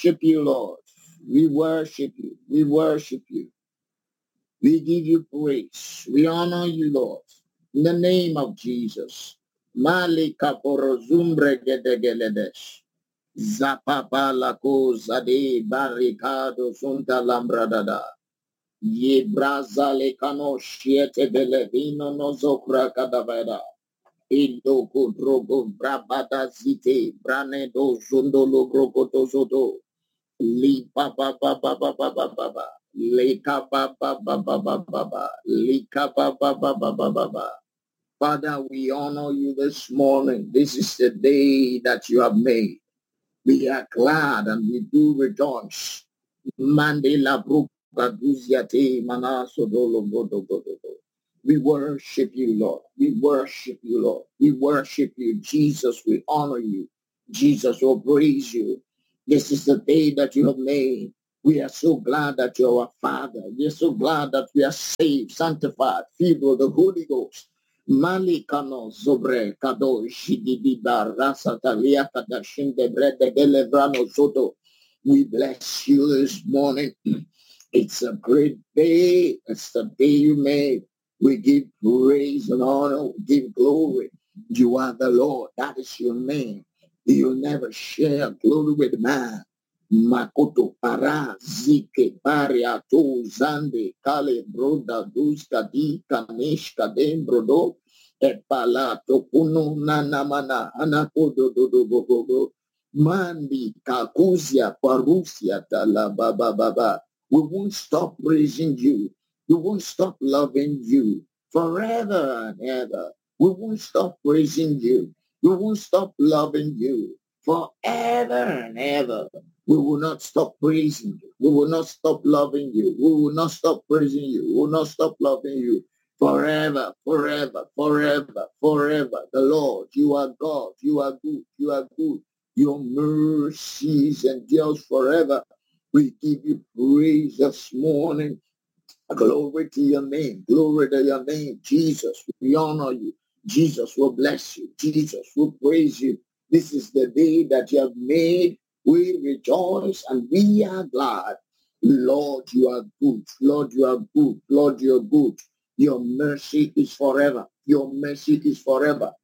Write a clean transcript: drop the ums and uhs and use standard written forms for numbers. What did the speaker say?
worship you, Lord. We worship you. We worship you. We give you praise. We honor you, Lord. In the name of Jesus. Malika porozumbre gedegeledesh. Zapapa lako zade barricado sunta lambradada. Ye braza le cano shiete belevino no zokra kadavada. Indoko drogo brabada zite brane do zondo lo grogoto zodo. Li ba ba ba ba ba ba ba ba ba. Lika ba ba ba ba ba ba ba. Lika ba ba ba ba ba ba ba. Father, we honor you this morning. This is the day that you have made. We are glad and we do rejoice. Mandela Bruka Duziate Mana Sodolo Godo Godo. We worship you, Lord. We worship you, Lord. We worship you, Jesus. We honor you. Jesus will praise you. This is the day that you have made. We are so glad that you are our Father. We are so glad that we are saved, sanctified, filled with the Holy Ghost. Malikano Zobre Kado Shidibiba Rasa Talia Kadashin de Brede Belevrano Soto. We bless you this morning. It's a great day. It's the day you made. We give praise and honor. We give glory. You are the Lord. That is your name. You never share glory with man. Makoto para zike paria to zande kale broda dus kadi kanesh kadem brodo epalato kuno nanamana anakodo do do go go go mandi kakuzia parusia tala baba baba. We won't stop praising you. We won't stop loving you forever and ever. We won't stop praising you. We won't stop loving you forever and ever. We will not stop praising you. We will not stop loving you. We will not stop praising you. We will not stop loving you forever, forever, forever, forever. The Lord, you are God. You are good. You are good. Your mercies endures forever. We give you praise this morning. Glory to your name. Glory to your name, Jesus. We honor you. Jesus will bless you. Jesus will praise you. This is the day that you have made. We rejoice and we are glad. Lord, you are good. Lord, you are good. Lord, you are good. Your mercy is forever. Your mercy is forever.